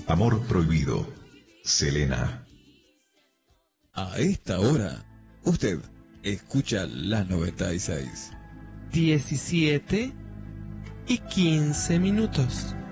Amor prohibido. Selena. A esta hora, usted escucha la 96. 17:15.